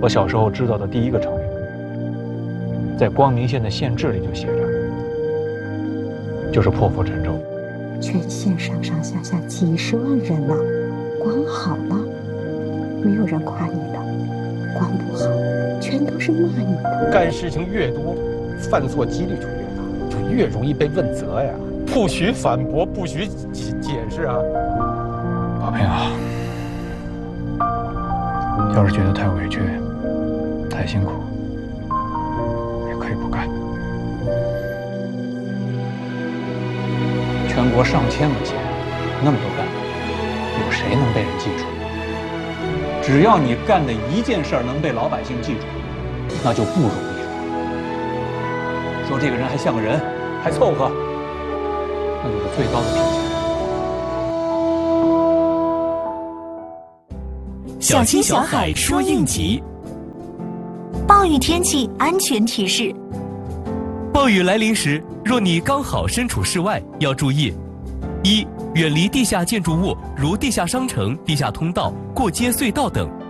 我小时候知道的第一个成语，在光明县的县志里就写着，就是破釜沉舟。 全县上上下下几十万人呐，光好了，没有人夸你的；光不好，全都是骂你的。 干事情越多，犯错几率就越大，就越容易被问责呀。不许反驳，不许解释啊！ 宝平啊，要是觉得太委屈、太辛苦，也可以不干。全国上千个县，那么多干部，有谁能被人记住？只要你干的一件事能被老百姓记住，那就不容易了。说这个人还像个人，还凑合，那就是最高的评价。 小青小海说应急。 暴雨天气安全提示： 暴雨来临时，若你刚好身处室外，要注意：一、远离地下建筑物，如地下商城、地下通道、过街隧道等；